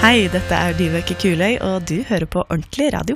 Hei, dette Dyveke Kuløy, og du hører på Ordentlig Radio.